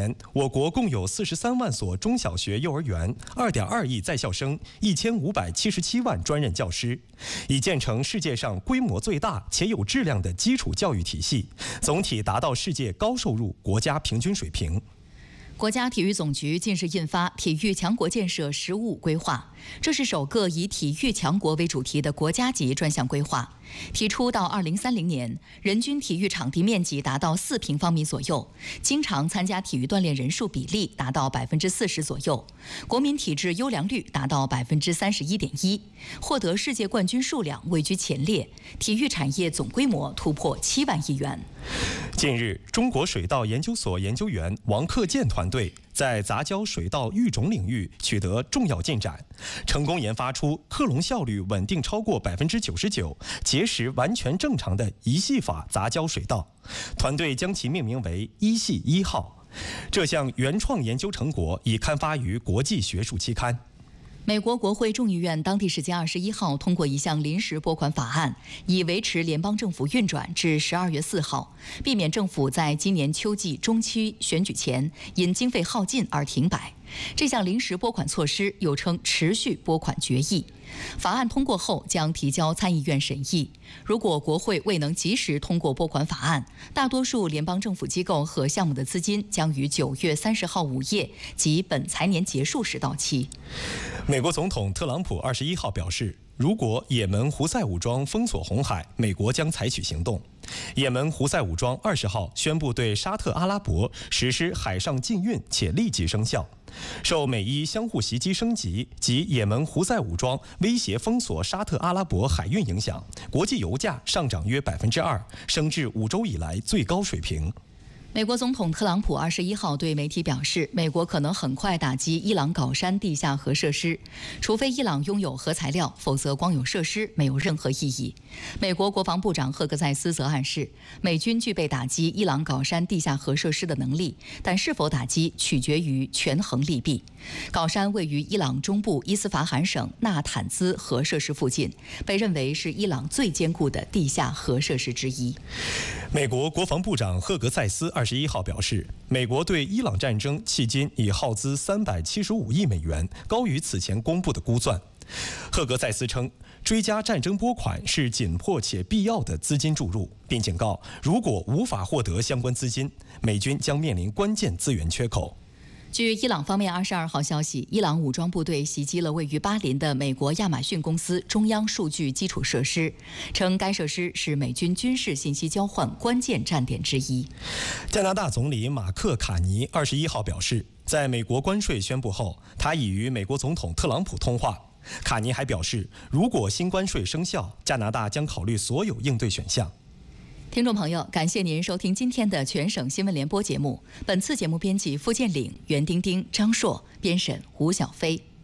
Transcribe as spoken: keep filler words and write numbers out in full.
年，我国共有四十三万所中小学、幼儿园，二点二亿在校生，一千五百七十七万专任教师，已建成世界上规模最大且有质量的基础教育体系，总体达到世界高收入国家平均水平。 国家体育总局近日印发《体育强国建设“十五五”规划》，这是首个以体育强国为主题的国家级专项规划。提出到二零三零年，人均体育场地面积达到四平方米左右，经常参加体育锻炼人数比例达到百分之四十左右，国民体质优良率达到百分之三十一点一，获得世界冠军数量位居前列，体育产业总规模突破七万亿元。 近日，中国水稻研究所研究员王克建团队在杂交水稻育种领域取得重要进展，成功研发出克隆效率稳定超过百分之九十九、结实完全正常的一系法杂交水稻。团队将其命名为“一系一号”。这项原创研究成果已刊发于国际学术期刊。 美国国会众议院当地时间二十一号通过一项临时拨款法案，以维持联邦政府运转至十二月四号，避免政府在今年秋季中期选举前因经费耗尽而停摆。这项临时拨款措施又称持续拨款决议。法案通过后将提交参议院审议。如果国会未能及时通过拨款法案，大多数联邦政府机构和项目的资金将于九月三十号午夜及本财年结束时到期。 美国总统特朗普二十一号表示，如果也门胡塞武装封锁红海，美国将采取行动。也门胡塞武装二十号宣布对沙特阿拉伯实施海上禁运，且立即生效。受美伊相互袭击升级及也门胡塞武装威胁封锁沙特阿拉伯海运影响，国际油价上涨约百分之二，升至五周以来最高水平。 美国总统特朗普二十一号对媒体表示，美国可能很快打击伊朗搞山地下核设施，除非伊朗拥有核材料，否则光有设施没有任何意义。美国国防部长赫格塞斯则暗示，美军具备打击伊朗搞山地下核设施的能力，但是否打击取决于权衡利弊。搞山位于伊朗中部伊斯法罕省纳坦兹核设施附近，被认为是伊朗最坚固的地下核设施之一。 美国国防部长赫格塞斯二十一号表示，美国对伊朗战争迄今已耗资三百七十五亿美元，高于此前公布的估算。赫格塞斯称，追加战争拨款是紧迫且必要的资金注入，并警告，如果无法获得相关资金，美军将面临关键资源缺口。 据伊朗方面二十二号消息，伊朗武装部队袭击了位于巴林的美国亚马逊公司中央数据基础设施，称该设施是美军军事信息交换关键站点之一。 加拿大总理马克·卡尼二十一号表示，在美国关税宣布后，他已与美国总统特朗普通话。卡尼还表示，如果新关税生效，加拿大将考虑所有应对选项。 听众朋友，感谢您收听今天的全省新闻联播节目。本次节目编辑付建岭、袁丁丁、张硕，编审吴小飞。